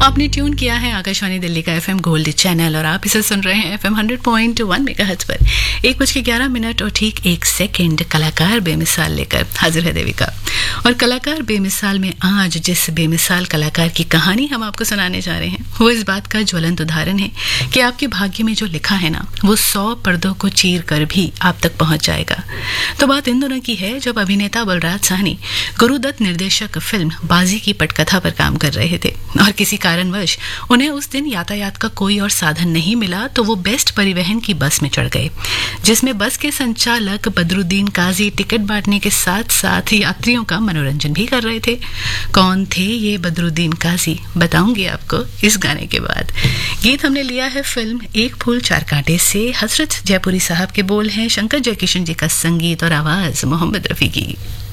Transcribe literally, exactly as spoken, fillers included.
आपने ट्यून किया है आकाशवाणी दिल्ली का एफएम गोल्ड चैनल और आप इसे सुन रहे हैं FM hundred point one megahertz पर। एक बज के ग्यारह मिनट और ठीक एक सेकंड कलाकार बेमिसाल लेकर हाजिर है देविका। और कलाकार बेमिसाल में आज जिस बेमिसाल कलाकार की कहानी हम आपको सुनाने जा रहे हैं वो इस बात का ज्वलंत उदाहरण है कि आपके भाग्य में जो लिखा है ना वो सौ पर्दों को चीर कर भी आप तक पहुंच जाएगा। तो बात इन दोनों की है जब अभिनेता बलराज साहनी गुरुदत्त निर्देशक फिल्म बाजी की पटकथा पर काम कर रहे थे और किसी कारणवश उन्हें उस दिन यातायात का कोई और साधन नहीं मिला तो वो बेस्ट परिवहन की बस में चढ़ गए, जिसमें बस के संचालक बदरुद्दीन काजी टिकट बांटने के साथ साथ यात्रियों का मनोरंजन भी कर रहे थे। कौन थे ये बदरुद्दीन काजी बताऊंगी आपको इस गाने के बाद। गीत हमने लिया है फिल्म एक फूल चार कांटे से। हसरत जयपुरी साहब के बोल हैं, शंकर जयकिशन जी का संगीत और आवाज मोहम्मद रफी की।